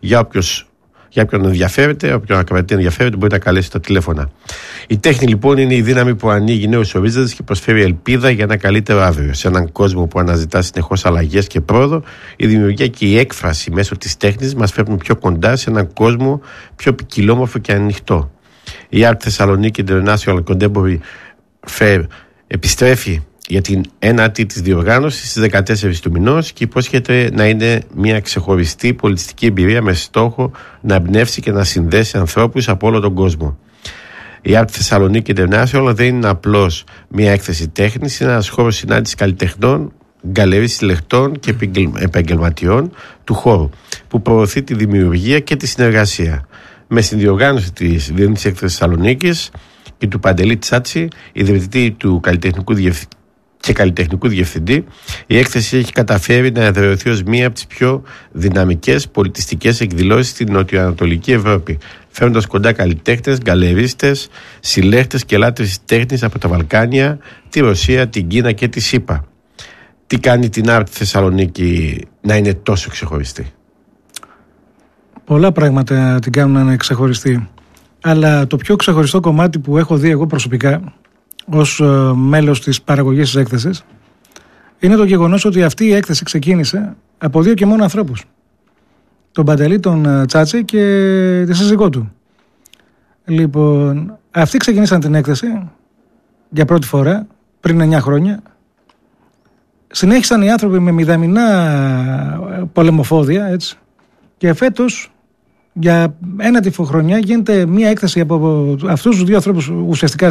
Για όποιον ενδιαφέρεται, όποιον ακροατή ενδιαφέρεται, μπορεί να καλέσει τα τηλέφωνα. Η τέχνη λοιπόν είναι η δύναμη που ανοίγει νέους ορίζοντες και προσφέρει ελπίδα για ένα καλύτερο αύριο. Σε έναν κόσμο που αναζητά συνεχώς αλλαγές και πρόοδο, η δημιουργία και η έκφραση μέσω της τέχνης μας φέρνουν πιο κοντά σε έναν κόσμο πιο ποικιλόμορφο και ανοιχτό. Η Art Thessaloniki International Contemporary Fair επιστρέφει για την ένατη της διοργάνωσης στις 14 του μηνός και υπόσχεται να είναι μια ξεχωριστή πολιτιστική εμπειρία με στόχο να εμπνεύσει και να συνδέσει ανθρώπους από όλο τον κόσμο. Η Art Thessaloniki International δεν είναι απλώς μια έκθεση τέχνης, είναι ένας χώρος συνάντησης καλλιτεχνών, γκαλερί συλλεκτών και επαγγελματιών του χώρου που προωθεί τη δημιουργία και τη συνεργασία. Με συνδιοργάνωση της Διεθνής Έκθεσης Θεσσαλονίκης και του Παντελή Τσάτσι, ιδρυτή του καλλιτεχνικού διευθυντή, η έκθεση έχει καταφέρει να εδραιωθεί ως μία από τις πιο δυναμικές πολιτιστικές εκδηλώσεις στην νοτιοανατολική Ευρώπη, φέρνοντας κοντά καλλιτέχνες, γκαλερίστες, συλλέκτες και λάτρες της τέχνης από τα Βαλκάνια, τη Ρωσία, την Κίνα και τη ΣΥΠΑ. Τι κάνει την Art Θεσσαλονίκη να είναι τόσο ξεχωριστή? Πολλά πράγματα την κάνουν να είναι ξεχωριστή. Αλλά το πιο ξεχωριστό κομμάτι που έχω δει εγώ προσωπικά ως μέλος της παραγωγής της έκθεσης είναι το γεγονός ότι αυτή η έκθεση ξεκίνησε από δύο και μόνο ανθρώπους. Τον Παντελή, τον Τσάτσι και τη σύζυγό του. Λοιπόν, αυτοί ξεκινήσαν την έκθεση για πρώτη φορά πριν 9 χρόνια. Συνέχισαν οι άνθρωποι με μηδαμινά πολεμοφόδια, έτσι. Και φέτος, για ένα τυφοχρονιά, γίνεται μια έκθεση από αυτούς τους δύο ανθρώπους ουσιαστικά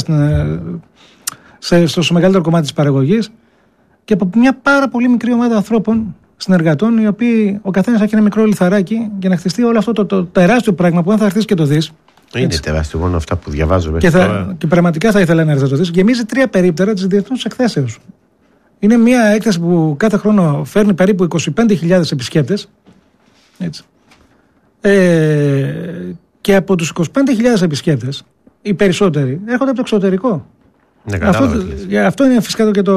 στο μεγαλύτερο κομμάτι της παραγωγής και από μια πάρα πολύ μικρή ομάδα ανθρώπων, συνεργατών, οι οποίοι ο καθένας έχει ένα μικρό λιθαράκι για να χτιστεί όλο αυτό το τεράστιο πράγμα που αν θα έρθεις και το δεις. Είναι τεράστιο, μόνο αυτά που διαβάζω. Και πραγματικά θα ήθελα να έρθεις να το δεις. Γεμίζει 3 περίπτερα της διεθνούς εκθέσεως. Είναι μια έκθεση που κάθε χρόνο φέρνει περίπου 25.000 επισκέπτες. Έτσι. Και από τους 25.000 επισκέπτες, οι περισσότεροι έρχονται από το εξωτερικό. Αυτό είναι φυσικά και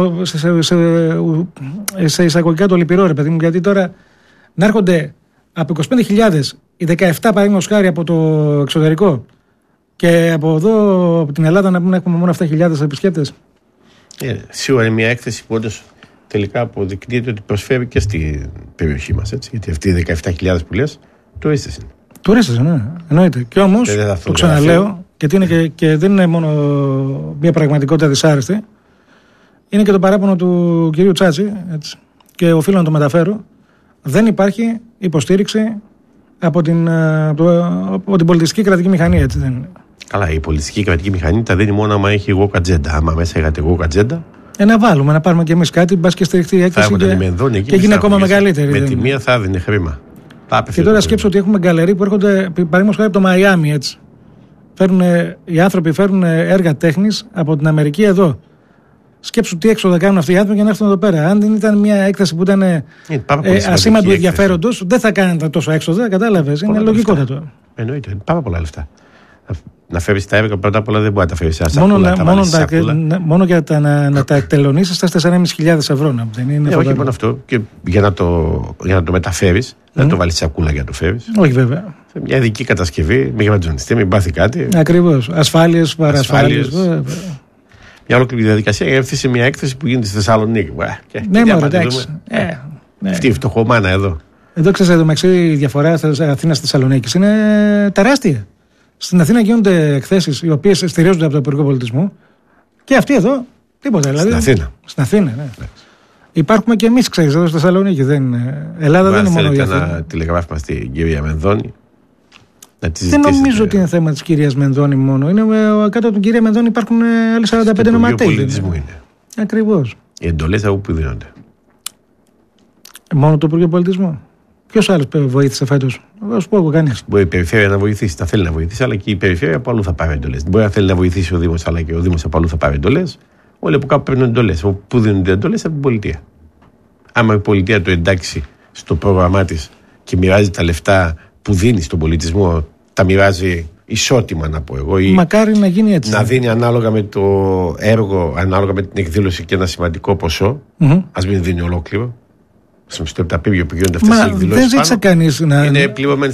σε εισαγωγικά το λυπηρό, ρε παιδί μου, γιατί τώρα να έρχονται από 25.000 οι 17 παραδείγματος χάρη από το εξωτερικό και από εδώ, από την Ελλάδα, να πούμε έχουμε μόνο 7.000 επισκέπτες. Σίγουρα είναι μια έκθεση που όντως τελικά αποδεικνύεται ότι προσφέρει και στην περιοχή μας, έτσι, γιατί αυτοί οι 17.000 που λες τουρίστες είναι. Τουρίστες, ναι, εννοείται. Και όμως, το ξαναλέω, γιατί είναι και δεν είναι μόνο μια πραγματικότητα δυσάρεστη, είναι και το παράπονο του κυρίου Τσάτσι, έτσι, και οφείλω να το μεταφέρω, δεν υπάρχει υποστήριξη από την πολιτιστική κρατική μηχανή, έτσι δεν είναι. Καλά, η πολιτιστική κρατική μηχανή τα δίνει μόνο άμα έχει woke agenda. Άμα μέσα είχατε woke agenda. Να βάλουμε, να πάρουμε κι εμείς κάτι, μπας και στηριχτεί η έκθεση και γίνει ακόμα μεγαλύτερη. Με τη μία θα έδινε χρήμα. Και τώρα σκέψω ότι έχουμε γκαλερί που έρχονται, παραδείγματος χάρη από το Μαϊάμι, έτσι. Οι άνθρωποι φέρνουν έργα τέχνης από την Αμερική εδώ. Σκέψου τι έξοδα κάνουν αυτοί οι άνθρωποι για να έρθουν εδώ πέρα. Αν δεν ήταν μια έκθεση που ήταν ασήμαντου ενδιαφέροντος, δεν θα κάνανε τόσο έξοδα, κατάλαβες. Είναι λογικότατο. Εννοείται, είναι πάρα πολλά λεφτά. Να φέρεις τα έργα πρώτα απ' όλα δεν μπορεί να τα φέρεις. Μόνο για να τα εκτελονίσεις θα 4.500 ευρώ. Όχι μόνο αυτό. Και για να το μεταφέρεις, δεν το βάλεις σακούλα για να το φέρεις. Όχι, βέβαια. Σε μια ειδική κατασκευή, μην γραμματζονιστεί, μην πάθει κάτι. Ακριβώς. Ασφάλειες, παρασφάλειες. Μια ολόκληρη διαδικασία για αυτή μια έκθεση που γίνεται στη Θεσσαλονίκη. Ναι, μόνο εντάξει. Αυτή η φτωχομάνα εδώ. Εδώ ξέρεις, εδώ μεταξύ η διαφορά Αθήνας-Θεσσαλονίκης είναι τεράστια. Στην Αθήνα γίνονται εκθέσεις οι οποίες στηρίζονται από το Υπουργείο Πολιτισμού και αυτοί εδώ τίποτα. Δηλαδή, στην Αθήνα, ναι. Υπάρχουμε και εμείς, ξέρεις, εδώ στη Θεσσαλονίκη. Ελλάδα δεν είναι μόνο η Αθήνα. Ένα τηλεγράφημα στην κυρία Μενδώνη. Δεν νομίζω ότι είναι θέμα της κυρίας Μενδώνη μόνο. Κάτω από την κυρία Μενδώνη υπάρχουν άλλοι 45 νοματέοι. Το Υπουργείο Πολιτισμού είναι. Ακριβώς. Οι εντολές από πού δίνονται? Μόνο το Υπουργείο Πολιτισμού. Ποιος άλλος βοήθησε φέτος? Θα σου πω εγώ, κανείς. Μπορεί η περιφέρεια να βοηθήσει, θα θέλει να βοηθήσει, αλλά και η περιφέρεια από αλλού θα πάρει εντολές. Μπορεί να θέλει να βοηθήσει ο Δήμος, αλλά και ο Δήμος από αλλού θα πάρει εντολές. Όλοι από κάπου παίρνουν εντολές. Πού δίνονται εντολές? Από την πολιτεία. Άμα η πολιτεία το εντάξει στο πρόγραμμά της και μοιράζει τα λεφτά που δίνει στον πολιτισμό, τα μοιράζει ισότιμα, να πω εγώ. Μακάρι να γίνει έτσι. Να δίνει ανάλογα με το έργο, ανάλογα με την εκδήλωση και ένα σημαντικό ποσό. Ας μην δίνει ολόκληρο. Στο επταπέμπιο που γίνονται αυτές οι εκδηλώσεις. Δεν ζήτησε κανείς να. Είναι πληρωμένες